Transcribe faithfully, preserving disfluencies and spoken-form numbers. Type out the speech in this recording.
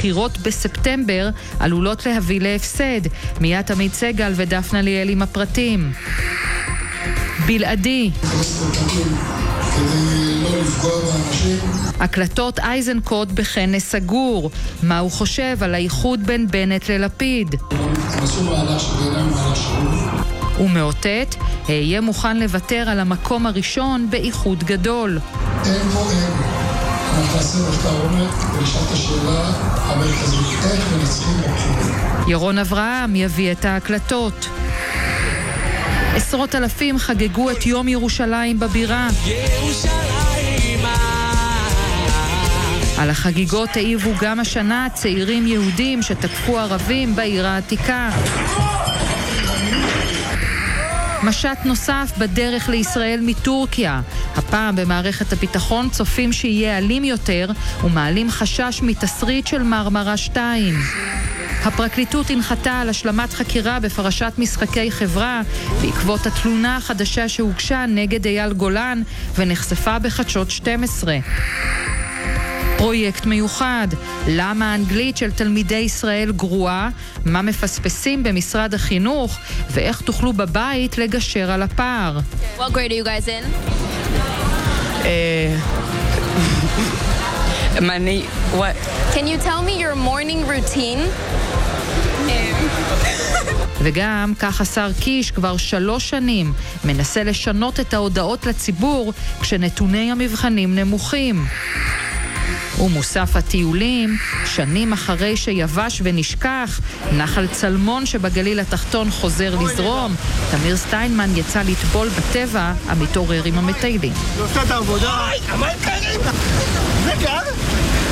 הבחירות בספטמבר עלולות להביא להפסד. מיד תמיד סגל ודפנה ליאל עם הפרטים. בלעדי. כדי לא לפגוע באנשים. הקלטות איזנקוט בכנס סגור. מה הוא חושב על האיחוד בין בנט ללפיד? עשו מהלך שבעיניים מהלך שרוב. הוא מאותת, יהיה מוכן לוותר על המקום הראשון באיחוד גדול. אין פה אין. אנחנו נעשה מחקר עומק ולשאל את השאלה המרכזית, איך מנצחים בבחירות. ירון אברהם יביא את ההקלטות. עשרות אלפים חגגו את יום ירושלים בבירה. ירושלים. על החגיגות העיבו גם השנה צעירים יהודים שתקפו ערבים בעיר העתיקה. משט נוסף בדרך לישראל מטורקיה. הפעם במערכת הביטחון צופים שיהיה אלים יותר ומעלים חשש מתסריט של מרמרה שתיים. הפרקליטות הנחתה על השלמת חקירה בפרשת משחקי חברה בעקבות התלונה החדשה שהוגשה נגד אייל גולן ונחשפה בחדשות שתים עשרה. פרויקט מיוחד, למה האנגלית של תלמידי ישראל גרועה, מה מפספסים במשרד החינוך ואיך תוכלו בבית לגשר על הפער. What grade are you guys in? Uh, my name, what? Can you tell me your morning routine? וגם כך השר קיש כבר שלוש שנים מנסה לשנות את ההודעות לציבור כשנתוני המבחנים נמוכים. ומוסף הטיולים, שנים אחרי שיבש ונשכח, נחל צלמון שבגליל התחתון חוזר לזרום. תמיר סטיינמן יצא לטבול בטבע המתעורר עם המטיילים. לא עושה את העבודה. אוי, אבל קרים! זה קר?